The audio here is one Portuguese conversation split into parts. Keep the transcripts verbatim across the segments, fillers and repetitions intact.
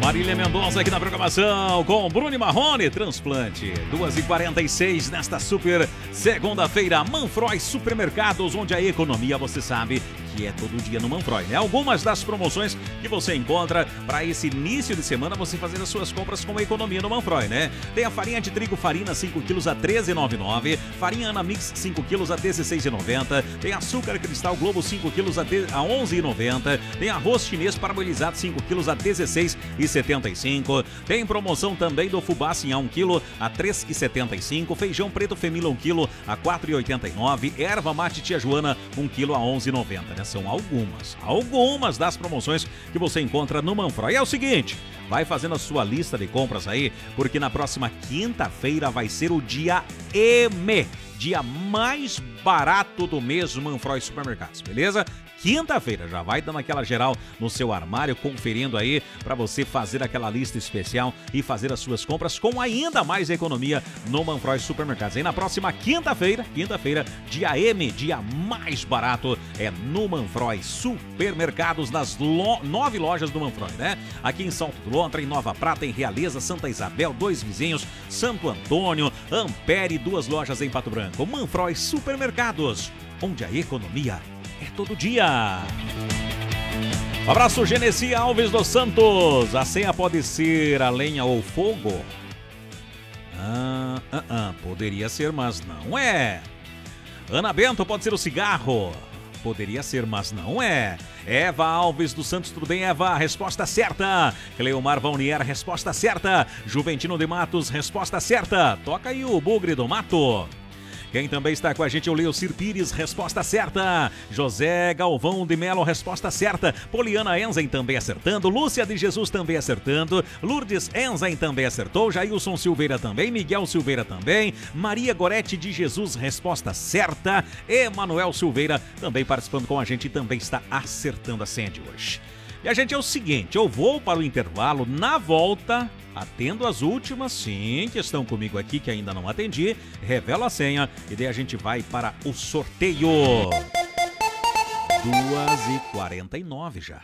Marília Mendonça aqui na programação com Bruno e Marrone, Transplante. duas e quarenta e seis nesta super segunda-feira. Manfroy Supermercados, onde a economia, você sabe que é todo dia no Manfroy, né? Algumas das promoções que você encontra para esse início de semana, você fazer as suas compras com a economia no Manfroy, né? Tem a farinha de trigo Farina cinco quilos a treze reais e noventa e nove centavos, farinha Ana Mix cinco quilos a dezesseis reais e noventa centavos, tem açúcar Cristal Globo cinco quilos a onze reais e noventa centavos, tem arroz chinês parbolizado cinco quilos a dezesseis reais e setenta e cinco centavos, tem promoção também do fubá Sinhá um quilo a três reais e setenta e cinco centavos, feijão preto Femila um quilo a quatro reais e oitenta e nove centavos, erva mate Tia Joana um quilo a onze reais e noventa centavos, né? São algumas, algumas das promoções que você encontra no Manfroy. É o seguinte, vai fazendo a sua lista de compras aí, porque na próxima quinta-feira vai ser o dia M, dia mais barato do mês do Manfroy Supermercados, beleza? Quinta-feira, já vai dando aquela geral no seu armário, conferindo aí para você fazer aquela lista especial e fazer as suas compras com ainda mais economia no Manfroy Supermercados. E na próxima quinta-feira, quinta-feira, dia M, dia mais barato, é no Manfroy Supermercados, nas lo- nove lojas do Manfroy, né? Aqui em Salto do Lontra, em Nova Prata, em Realeza, Santa Isabel, Dois Vizinhos, Santo Antônio, Ampere, duas lojas em Pato Branco. Manfroy Supermercados, onde a economia é todo dia. Um abraço, Genesi Alves dos Santos. A senha pode ser a lenha ou fogo? Ah, ah, ah, poderia ser, mas não é. Ana Bento, pode ser o cigarro? Poderia ser, mas não é. Eva Alves dos Santos, tudo bem, Eva? Resposta certa. Cleomar Valnier, resposta certa. Juventino de Matos, resposta certa. Toca aí o bugre do mato. Quem também está com a gente é o Leocir Pires, resposta certa. José Galvão de Melo, resposta certa. Poliana Enzen também acertando. Lúcia de Jesus também acertando. Lourdes Enzen também acertou. Jailson Silveira também. Miguel Silveira também. Maria Gorete de Jesus, resposta certa. Emanuel Silveira também participando com a gente e também está acertando a senha de hoje. E a gente é o seguinte, eu vou para o intervalo, na volta, atendo as últimas, sim, que estão comigo aqui, que ainda não atendi, revelo a senha e daí a gente vai para o sorteio. duas e quarenta e nove já.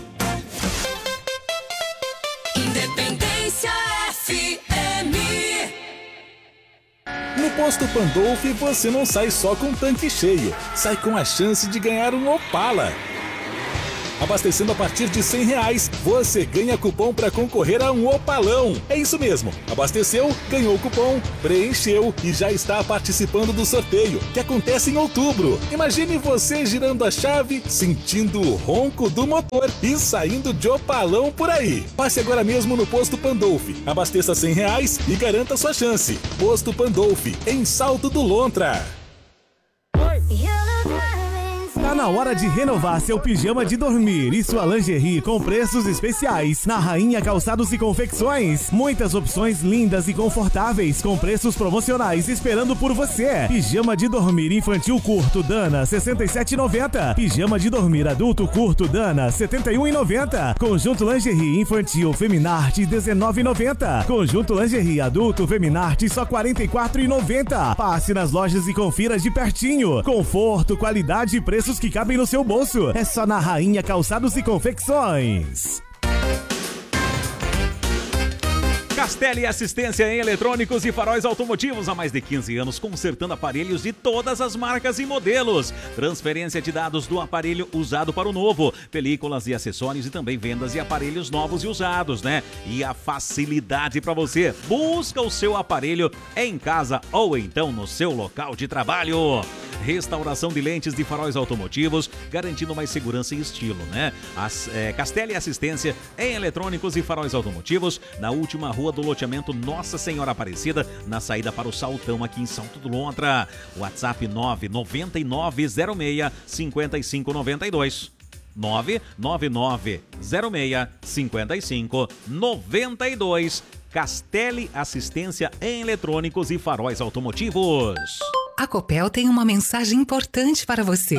Independência F M. No Posto Pandolfi você não sai só com tanque cheio, sai com a chance de ganhar um Opala. Abastecendo a partir de cem reais, você ganha cupom para concorrer a um Opalão. É isso mesmo, abasteceu, ganhou o cupom, preencheu e já está participando do sorteio, que acontece em outubro. Imagine você girando a chave, sentindo o ronco do motor e saindo de Opalão por aí. Passe agora mesmo no Posto Pandolfi, abasteça cem reais e garanta sua chance. Posto Pandolfi, em Salto do Lontra. Tá na hora de renovar seu pijama de dormir e sua lingerie com preços especiais na Rainha Calçados e Confecções. Muitas opções lindas e confortáveis com preços promocionais esperando por você. Pijama de dormir infantil curto Dana sessenta e sete reais e noventa centavos. Pijama de dormir adulto curto Dana setenta e um reais e noventa centavos. Conjunto lingerie infantil Feminarte dezenove reais e noventa centavos. Conjunto lingerie adulto Feminarte só quarenta e quatro reais e noventa centavos. Passe nas lojas e confira de pertinho. Conforto, qualidade e preços que cabem no seu bolso. É só na Rainha Calçados e Confecções. Castelli Assistência em Eletrônicos e Faróis Automotivos há mais de quinze anos, consertando aparelhos de todas as marcas e modelos. Transferência de dados do aparelho usado para o novo, películas e acessórios e também vendas de aparelhos novos e usados, né? E a facilidade para você. Busca o seu aparelho em casa ou então no seu local de trabalho. Restauração de lentes de faróis automotivos, garantindo mais segurança e estilo, né? As, é, Castelli Assistência em Eletrônicos e Faróis Automotivos, na última rua do loteamento Nossa Senhora Aparecida, na saída para o Saltão, aqui em Salto do Lontra. WhatsApp nove nove nove zero seis cinco cinco nove dois. nove nove nove zero seis cinco cinco nove dois. Castelli Assistência em Eletrônicos e Faróis Automotivos. A Copel tem uma mensagem importante para você.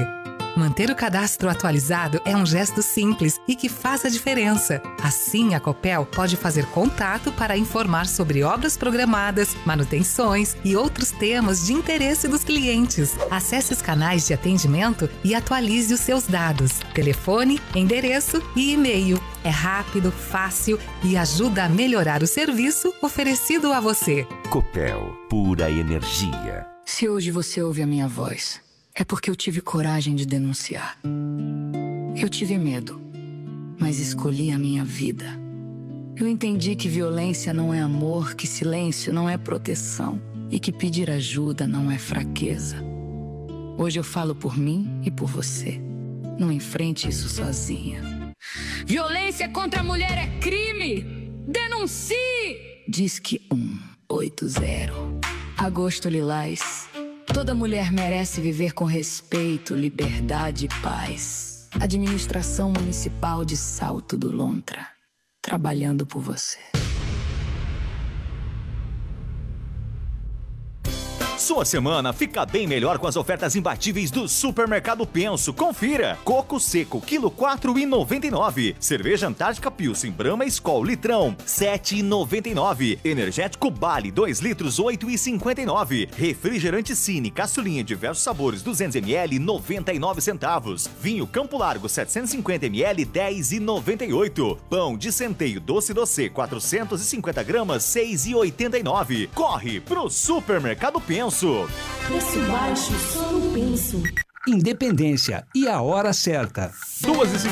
Manter o cadastro atualizado é um gesto simples e que faz a diferença. Assim, a Copel pode fazer contato para informar sobre obras programadas, manutenções e outros temas de interesse dos clientes. Acesse os canais de atendimento e atualize os seus dados: telefone, endereço e e-mail. É rápido, fácil e ajuda a melhorar o serviço oferecido a você. Copel, pura energia. Se hoje você ouve a minha voz, é porque eu tive coragem de denunciar. Eu tive medo, mas escolhi a minha vida. Eu entendi que violência não é amor, que silêncio não é proteção e que pedir ajuda não é fraqueza. Hoje eu falo por mim e por você. Não enfrente isso sozinha. Violência contra a mulher é crime! Denuncie! Disque um oito zero. Agosto Lilás. Toda mulher merece viver com respeito, liberdade e paz. Administração Municipal de Salto do Lontra. Trabalhando por você. Sua semana fica bem melhor com as ofertas imbatíveis do Supermercado Penso. Confira! Coco seco, quilo quatro e noventa e nove. Cerveja Antártica Pilsen Brahma Skol litrão, sete e noventa e nove. Energético Bali, dois litros, oito e cinquenta e nove. Refrigerante Cine, caçulinha diversos sabores, duzentos mililitros, noventa e nove centavos. Vinho Campo Largo, setecentos e cinquenta mililitros, dez e noventa e oito. Pão de centeio doce doce, quatrocentos e cinquenta gramas, seis e oitenta e nove. Corre pro Supermercado Penso. Preço baixo, só no Penso. Independência e a hora certa. duas e